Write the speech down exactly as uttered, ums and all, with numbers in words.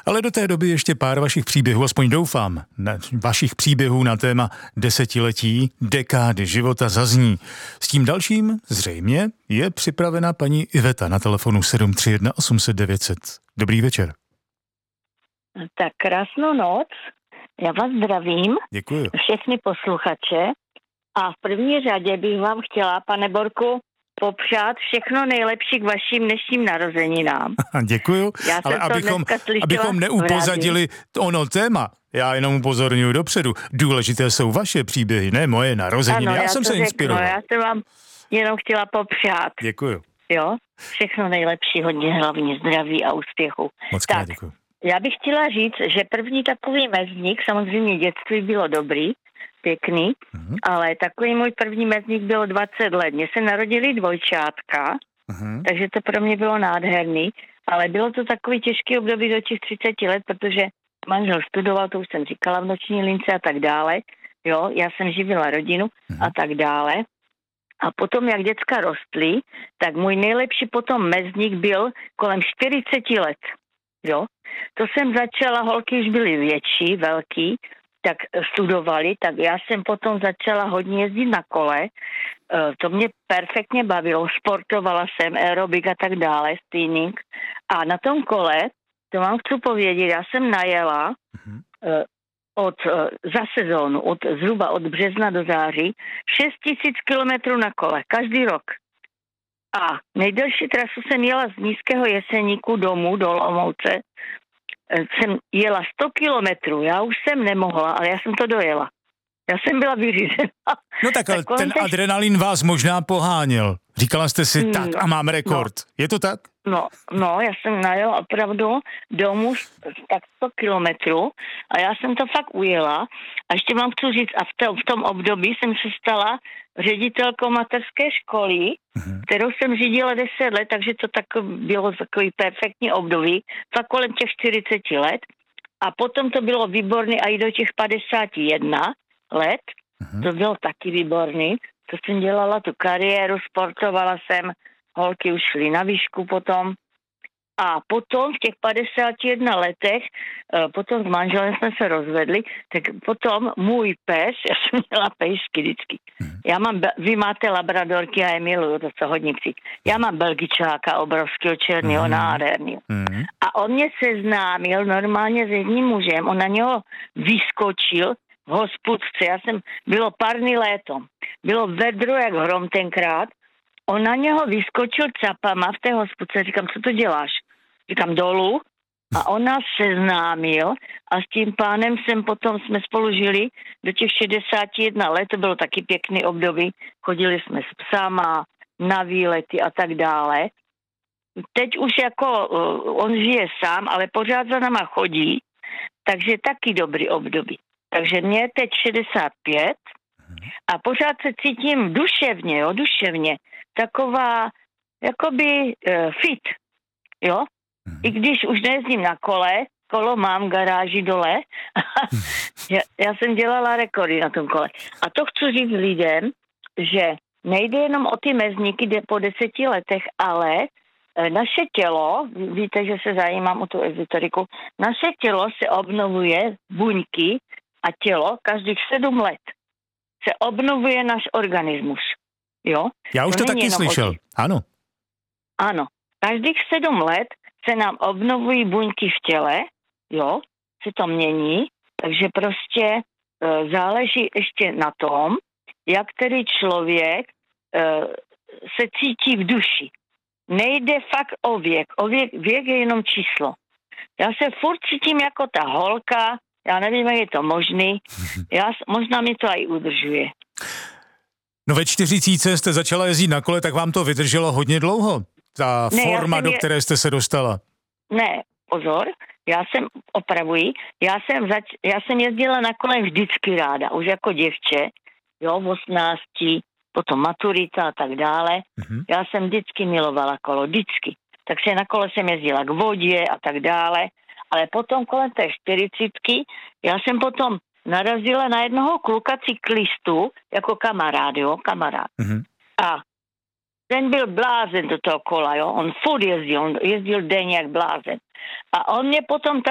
Ale do té doby ještě pár vašich příběhů, aspoň doufám, na, vašich příběhů na téma desetiletí, dekády života zazní. S tím dalším zřejmě je připravena paní Iveta na telefonu sedm tři jedna osm set devět set. Dobrý večer. Tak krásnou noc, já vás zdravím. Děkuji. Všechny posluchače a v první řadě bych vám chtěla, pane Borku, popřát všechno nejlepší k vašim dnešním narozeninám. Děkuju, ale abychom, abychom neupozadili ono téma, já jenom upozorňuji dopředu, důležité jsou vaše příběhy, ne moje narozeniny, ano, já, já jsem se inspiroval. Já jsem vám jenom chtěla popřát. Děkuju. Jo, všechno nejlepší, hodně hlavně zdraví a úspěchu. Moc krát děkuju. Já bych chtěla říct, že první takový mezník, samozřejmě dětství bylo dobrý, pěkný, uh-huh. ale takový můj první mezník bylo dvacet let. Mně se narodili dvojčátka, uh-huh. takže to pro mě bylo nádherný, ale bylo to takový těžký období do těch třiceti let, protože manžel studoval, to už jsem říkala, v noční lince a tak dále. Jo, já jsem živila rodinu uh-huh. a tak dále. A potom, jak děcka rostly, tak můj nejlepší potom mezník byl kolem čtyřiceti let. Jo, to jsem začala, holky už byly větší, velký, tak studovali, tak já jsem potom začala hodně jezdit na kole. To mě perfektně bavilo, sportovala jsem, aerobik a tak dále, spinning. A na tom kole, to vám chci povědět, já jsem najela mm-hmm. od, za sezónu, od, zhruba od března do září, šest tisíc kilometrů na kole, každý rok. A nejdelší trasu jsem jela z Nízkého Jeseníku domů do Olomouce. Jsem jela sto kilometrů, já už jsem nemohla, ale já jsem to dojela. Já jsem byla vyřízená. No tak, ale tak ten tež... adrenalin vás možná poháněl. Říkala jste si, no, tak a mám rekord. No, je to tak? No, no, já jsem najela opravdu domů tak sto kilometrů a já jsem to fakt ujela. A ještě vám chci říct, a v, to, v tom období jsem se stala ředitelkou mateřské školy, uh-huh. kterou jsem řídila deset let, takže to tak bylo takový perfektní období, fakt kolem těch čtyřiceti let. A potom to bylo výborný a i do těch padesáti jedna let, uh-huh. to bylo taky výborný. To jsem dělala tu kariéru, sportovala jsem, holky už šly na výšku potom. A potom v těch padesáti jedna letech, potom s manželem jsme se rozvedli, tak potom můj pes, já jsem měla pejsky vždycky. Já mám, vy máte labradorky a je miluju, to co hodně psí. Já mám belgičáka obrovského černého, mm. nádherného. Mm. A on mě seznámil normálně s jedním mužem, on na něho vyskočil v hospůdce, já jsem, bylo parný léto, bylo vedro jak hrom tenkrát, on na něho vyskočil capama v té hospůdce, říkám, co to děláš? Říkám, dolů. A on nás seznámil a s tím pánem jsem potom, jsme spolu žili do těch šedesáti jedna let, to bylo taky pěkný období, chodili jsme s psama, na výlety a tak dále. Teď už jako uh, on žije sám, ale pořád za náma chodí, takže taky dobrý období. Takže mě je teď šedesát pět a pořád se cítím duševně, jo, duševně, taková jakoby uh, fit, jo. I když už nejezdím na kole, kolo mám v garáži dole, já, já jsem dělala rekordy na tom kole. A to chci říct lidem, že nejde jenom o ty mezníky, jde po deseti letech, ale naše tělo, víte, že se zajímám o tu ezoteriku, naše tělo se obnovuje, buňky a tělo každých sedm let se obnovuje náš organismus. Jo? Já už to, to taky slyšel, o... ano. Ano, každých sedm let se nám obnovují buňky v těle, jo, se to mění, takže prostě e, záleží ještě na tom, jak tedy člověk e, se cítí v duši. Nejde fakt o věk, o věk, věk je jenom číslo. Já se furt cítím jako ta holka, já nevím, jak je to možný, já, možná mi to i udržuje. No ve čtyřicítce jste začala jezdit na kole, tak vám to vydrželo hodně dlouho? Ta ne, forma, do je... které jste se dostala. Ne, pozor, já jsem, opravuji, já jsem, zač... já jsem jezdila na kole vždycky ráda, už jako děvče, jo, v osmnácti, potom maturita a tak dále. Mm-hmm. Já jsem vždycky milovala kolo, vždycky. Takže na kole jsem jezdila k vodě a tak dále, ale potom kolem té čtyřicítky, já jsem potom narazila na jednoho kluka cyklistu, jako kamarád, jo, kamarád. Mm-hmm. A ten byl blázen do toho kola, jo, on furt jezdil, on jezdil denně jak blázen. A on mě potom